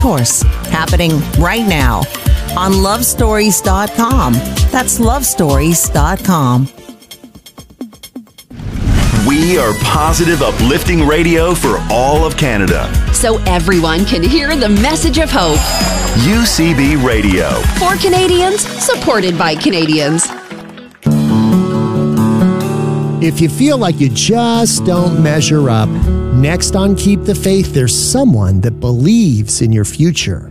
course, happening right now on lovestories.com. That's lovestories.com. We are positive, uplifting radio for all of Canada. So everyone can hear the message of hope. UCB Radio. For Canadians, supported by Canadians. If you feel like you just don't measure up, next on Keep the Faith, there's someone that believes in your future.